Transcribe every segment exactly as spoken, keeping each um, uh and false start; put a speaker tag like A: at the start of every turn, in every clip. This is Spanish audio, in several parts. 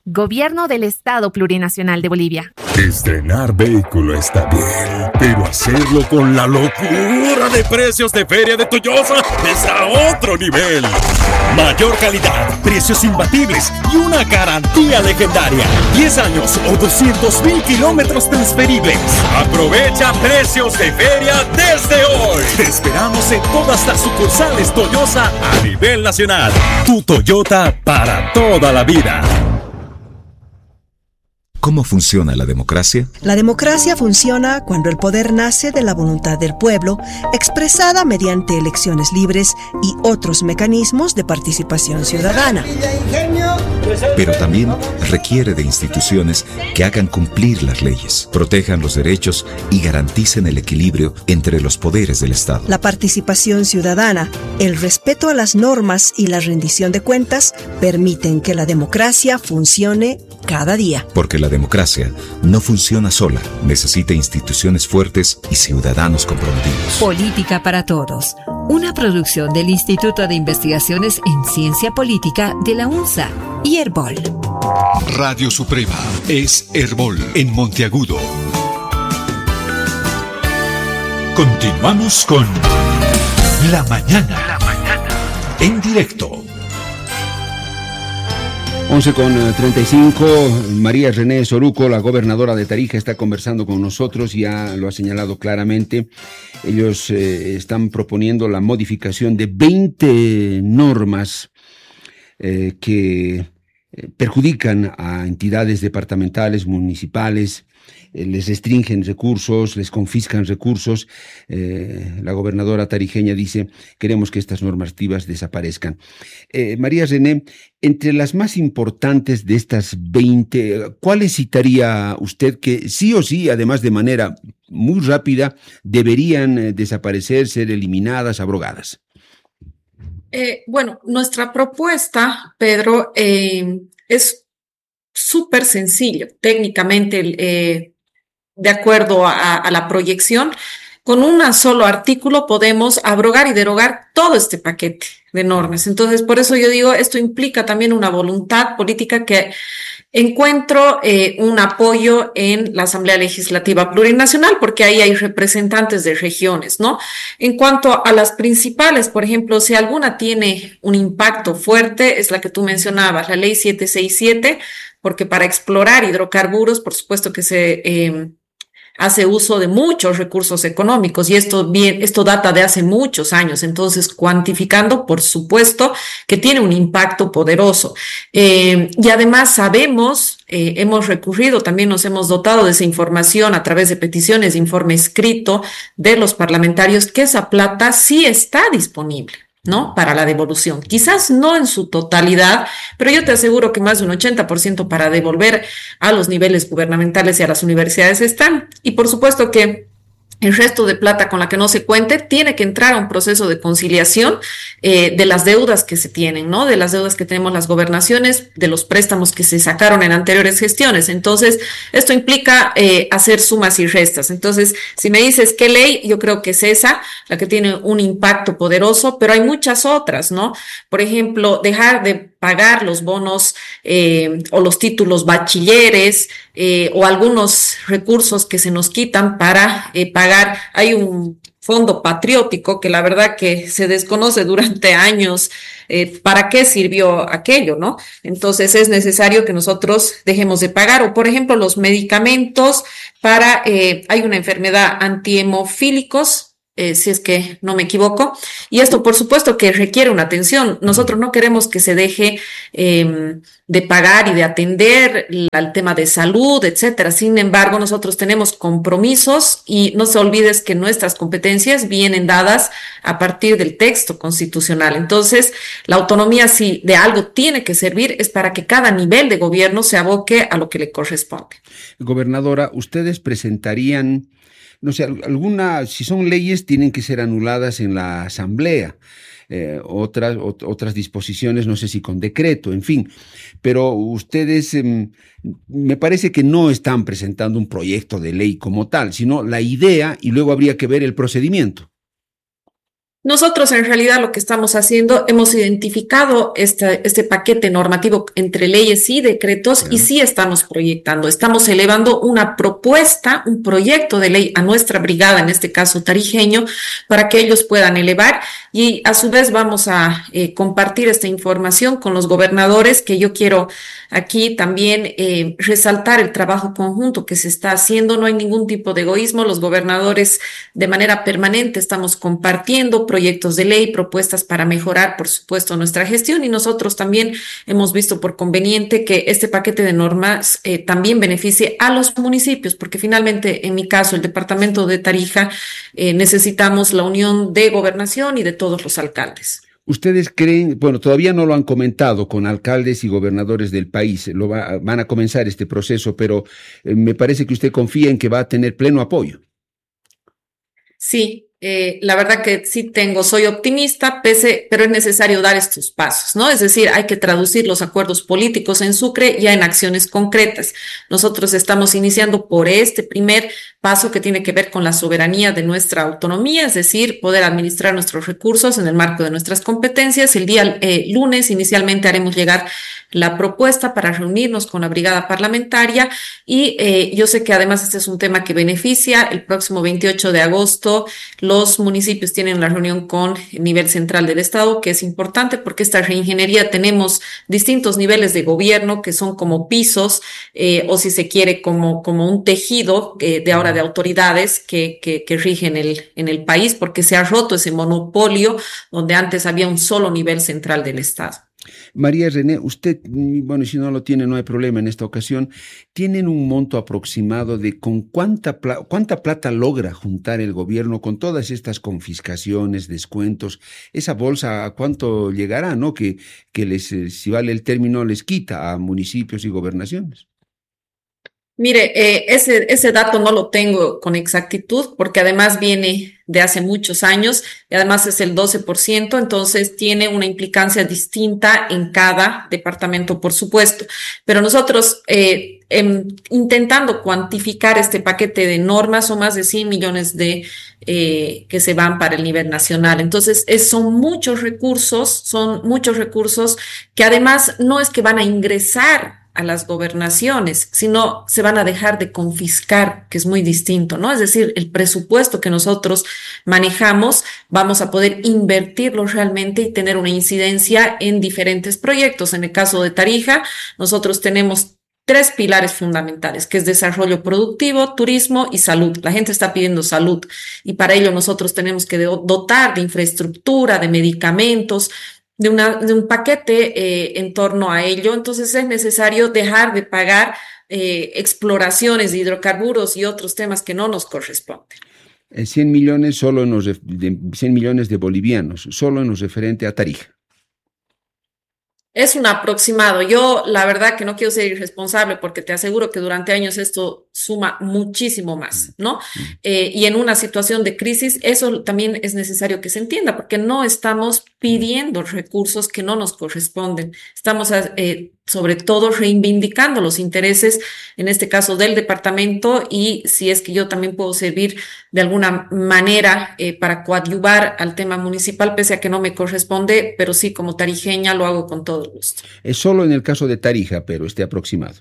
A: Gobierno del Estado Plurinacional de Bolivia.
B: Estrenar vehículo está bien, pero hacerlo con la locura de precios de Feria de Toyosa es a otro nivel. Mayor calidad, precios imbatibles y una garantía legendaria. diez años o doscientos mil kilómetros transferibles. Aprovecha precios de feria desde hoy. Te esperamos en todas las sucursales Toyosa a nivel nacional. Tu Toyota para toda la vida.
C: ¿Cómo funciona la democracia?
D: La democracia funciona cuando el poder nace de la voluntad del pueblo, expresada mediante elecciones libres y otros mecanismos de participación ciudadana.
C: Pero también requiere de instituciones que hagan cumplir las leyes, protejan los derechos y garanticen el equilibrio entre los poderes del Estado.
D: La participación ciudadana, el respeto a las normas y la rendición de cuentas permiten que la democracia funcione cada día.
C: Porque la democracia no funciona sola, necesita instituciones fuertes y ciudadanos comprometidos.
E: Política para Todos, una producción del Instituto de Investigaciones en Ciencia Política de la UNSA y Herbol.
F: Radio Suprema es Herbol en Monteagudo. Continuamos con La Mañana, La Mañana en directo.
G: once con treinta y cinco, María René Soruco, la gobernadora de Tarija, está conversando con nosotros, ya lo ha señalado claramente. Ellos eh, están proponiendo la modificación de veinte normas eh, que eh, perjudican a entidades departamentales, municipales, eh, les restringen recursos, les confiscan recursos. Eh, la gobernadora tarijeña dice, queremos que estas normativas desaparezcan. Eh, María René, entre las más importantes de estas veinte, ¿cuáles citaría usted que sí o sí, además de manera muy rápida, deberían eh, desaparecer, ser eliminadas, abrogadas?
H: Eh, bueno, nuestra propuesta, Pedro, eh, es súper sencillo. Técnicamente, eh, de acuerdo a, a la proyección, con un solo artículo podemos abrogar y derogar todo este paquete de normas. Entonces, por eso yo digo, esto implica también una voluntad política que encuentro eh, un apoyo en la Asamblea Legislativa Plurinacional, porque ahí hay representantes de regiones, ¿no? En cuanto a las principales, por ejemplo, si alguna tiene un impacto fuerte, es la que tú mencionabas, la ley siete seis siete, porque para explorar hidrocarburos, por supuesto que se eh, hace uso de muchos recursos económicos y esto bien, esto data de hace muchos años. Entonces, cuantificando, por supuesto que tiene un impacto poderoso. Eh, y además sabemos, eh, hemos recurrido, también nos hemos dotado de esa información a través de peticiones de informe escrito de los parlamentarios, que esa plata sí está disponible, ¿no? Para la devolución. Quizás no en su totalidad, pero yo te aseguro que más de un ochenta por ciento para devolver a los niveles gubernamentales y a las universidades están. Y por supuesto que el resto de plata con la que no se cuente tiene que entrar a un proceso de conciliación eh, de las deudas que se tienen, ¿no? De las deudas que tenemos las gobernaciones, de los préstamos que se sacaron en anteriores gestiones. Entonces, esto implica eh, hacer sumas y restas. Entonces, si me dices qué ley, yo creo que es esa, la que tiene un impacto poderoso, pero hay muchas otras, ¿no? Por ejemplo, dejar de pagar los bonos eh, o los títulos bachilleres eh, o algunos recursos que se nos quitan para eh, pagar. Hay un fondo patriótico que la verdad que se desconoce durante años eh, para qué sirvió aquello, ¿no? Entonces es necesario que nosotros dejemos de pagar. O por ejemplo los medicamentos para, eh, hay una enfermedad antihemofílicos, Eh, si es que no me equivoco, y esto por supuesto que requiere una atención. Nosotros no queremos que se deje eh, de pagar y de atender al tema de salud, etcétera. Sin embargo, nosotros tenemos compromisos y no se olvides que nuestras competencias vienen dadas a partir del texto constitucional. Entonces, la autonomía, si de algo tiene que servir, es para que cada nivel de gobierno se aboque a lo que le corresponde.
G: Gobernadora, ustedes presentarían, no sé, alguna, si son leyes, tienen que ser anuladas en la Asamblea. Eh, otras, ot- otras disposiciones, no sé si con decreto, en fin. Pero ustedes, eh, me parece que no están presentando un proyecto de ley como tal, sino la idea y luego habría que ver el procedimiento.
H: Nosotros en realidad lo que estamos haciendo, hemos identificado este, este paquete normativo entre leyes y decretos y sí estamos proyectando, estamos elevando una propuesta, un proyecto de ley a nuestra brigada, en este caso tarijeño, para que ellos puedan elevar y a su vez vamos a eh, compartir esta información con los gobernadores, que yo quiero aquí también eh, resaltar el trabajo conjunto que se está haciendo, no hay ningún tipo de egoísmo, los gobernadores de manera permanente estamos compartiendo proyectos de ley, propuestas para mejorar, por supuesto, nuestra gestión y nosotros también hemos visto por conveniente que este paquete de normas eh, también beneficie a los municipios, porque finalmente, en mi caso, el departamento de Tarija, eh, necesitamos la unión de gobernación y de todos los alcaldes.
G: ¿Ustedes creen, bueno, todavía no lo han comentado con alcaldes y gobernadores del país, lo va, van a comenzar este proceso, pero eh, me parece que usted confía en que va a tener pleno apoyo?
H: Sí, eh, la verdad que sí tengo, soy optimista, pese, pero es necesario dar estos pasos, ¿no? Es decir, hay que traducir los acuerdos políticos en Sucre ya en acciones concretas. Nosotros estamos iniciando por este primer paso que tiene que ver con la soberanía de nuestra autonomía, es decir, poder administrar nuestros recursos en el marco de nuestras competencias. El día eh, lunes inicialmente haremos llegar la propuesta para reunirnos con la brigada parlamentaria y eh, yo sé que además este es un tema que beneficia. El próximo veintiocho de agosto los municipios tienen la reunión con el nivel central del Estado, que es importante porque esta reingeniería tenemos distintos niveles de gobierno que son como pisos eh, o si se quiere como, como un tejido eh, de ahora de autoridades que, que, que rigen el, en el país porque se ha roto ese monopolio donde antes había un solo nivel central del Estado.
G: María René, usted, bueno, si no lo tiene, no hay problema en esta ocasión, ¿tienen un monto aproximado de con cuánta, pla- cuánta plata logra juntar el gobierno con todas estas confiscaciones, descuentos? Esa bolsa, ¿a cuánto llegará, no? Que, que les, eh, si vale el término, les quita a municipios y gobernaciones.
H: Mire, eh, ese, ese dato no lo tengo con exactitud porque además viene de hace muchos años y además es el doce por ciento, entonces tiene una implicancia distinta en cada departamento, por supuesto. Pero nosotros, eh, em, intentando cuantificar este paquete de normas, son más de cien millones de eh, que se van para el nivel nacional. Entonces, es, son muchos recursos, son muchos recursos que además no es que van a ingresar a las gobernaciones, sino se van a dejar de confiscar, que es muy distinto, ¿no? Es decir, el presupuesto que nosotros manejamos, vamos a poder invertirlo realmente y tener una incidencia en diferentes proyectos. En el caso de Tarija, nosotros tenemos tres pilares fundamentales, que es desarrollo productivo, turismo y salud. La gente está pidiendo salud y para ello nosotros tenemos que dotar de infraestructura, de medicamentos, de, una, de un paquete eh, en torno a ello. Entonces es necesario dejar de pagar eh, exploraciones de hidrocarburos y otros temas que no nos corresponden.
G: cien millones solo en los de, cien millones de bolivianos, solo en lo referente a Tarija.
H: Es un aproximado. Yo, la verdad que no quiero ser irresponsable porque te aseguro que durante años esto suma muchísimo más, ¿no? Eh, y en una situación de crisis, eso también es necesario que se entienda porque no estamos pidiendo recursos que no nos corresponden. Estamos, eh, sobre todo, reivindicando los intereses, en este caso, del departamento y si es que yo también puedo servir de alguna manera eh, para coadyuvar al tema municipal, pese a que no me corresponde, pero sí, como tarijeña, lo hago con todo gusto.
G: Es solo en el caso de Tarija, pero este aproximado.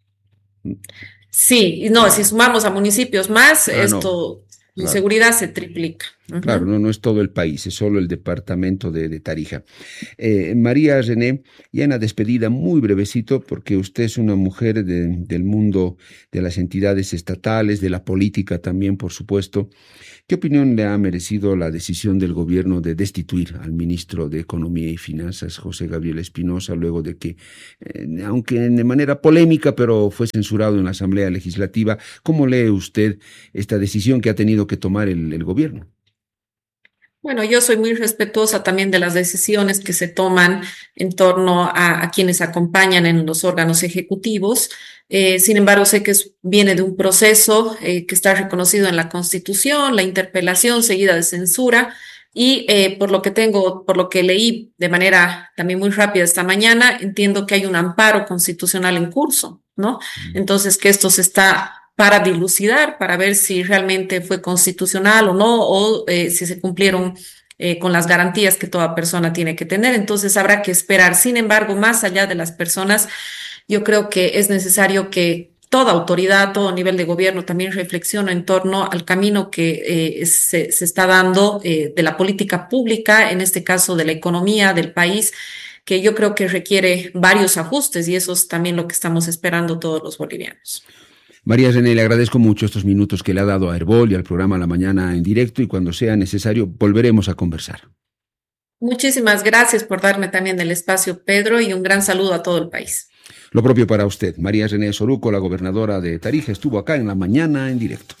H: Sí, no, si sumamos a municipios más,
G: ah,
H: esto,
G: no.
H: Claro.
G: Claro.
H: Seguridad se triplica. Uh-huh.
G: Claro, no, no es todo el país, es solo el departamento de, de Tarija. Eh, María René, ya en la despedida, muy brevecito, porque usted es una mujer de, del mundo de las entidades estatales, de la política también, por supuesto. ¿Qué opinión le ha merecido la decisión del gobierno de destituir al ministro de Economía y Finanzas, José Gabriel Espinosa, luego de que, eh, aunque de manera polémica, pero fue censurado en la Asamblea Legislativa? ¿Cómo lee usted esta decisión que ha tenido que tomar el, el gobierno?
H: Bueno, yo soy muy respetuosa también de las decisiones que se toman en torno a, a quienes acompañan en los órganos ejecutivos. Eh, sin embargo, sé que es, viene de un proceso eh, que está reconocido en la Constitución, la interpelación seguida de censura. Y eh, por lo que tengo, por lo que leí de manera también muy rápida esta mañana, entiendo que hay un amparo constitucional en curso, ¿no? Entonces, que esto se está para dilucidar, para ver si realmente fue constitucional o no, o eh, si se cumplieron eh, con las garantías que toda persona tiene que tener. Entonces habrá que esperar. Sin embargo, más allá de las personas, yo creo que es necesario que toda autoridad, todo nivel de gobierno también reflexione en torno al camino que eh, se, se está dando eh, de la política pública, en este caso de la economía del país, que yo creo que requiere varios ajustes y eso es también lo que estamos esperando todos los bolivianos.
G: María René, le agradezco mucho estos minutos que le ha dado a Herbol y al programa La Mañana en directo, y cuando sea necesario volveremos a conversar.
H: Muchísimas gracias por darme también el espacio, Pedro, y un gran saludo a todo el país.
G: Lo propio para usted. María René Soruco, la gobernadora de Tarija, estuvo acá en La Mañana en directo.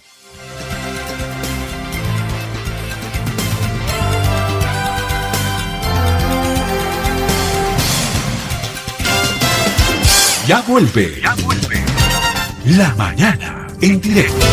F: Ya vuelve. Ya vuelve. La Mañana en directo.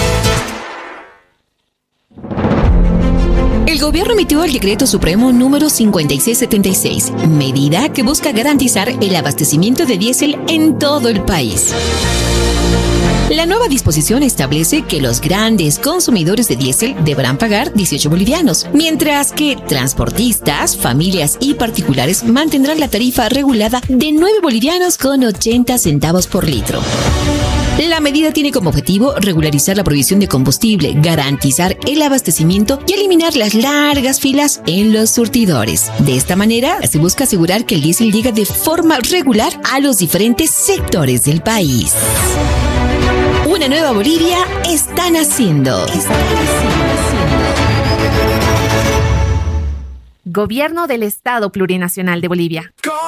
I: El gobierno emitió el decreto supremo número cincuenta y seis setenta y seis, medida que busca garantizar el abastecimiento de diésel en todo el país. La nueva disposición establece que los grandes consumidores de diésel deberán pagar dieciocho bolivianos, mientras que transportistas, familias y particulares mantendrán la tarifa regulada de nueve bolivianos con ochenta centavos por litro. La medida tiene como objetivo regularizar la provisión de combustible, garantizar el abastecimiento y eliminar las largas filas en los surtidores. De esta manera, se busca asegurar que el diésel llegue de forma regular a los diferentes sectores del país. Una nueva Bolivia está naciendo.
A: Gobierno del Estado Plurinacional de Bolivia.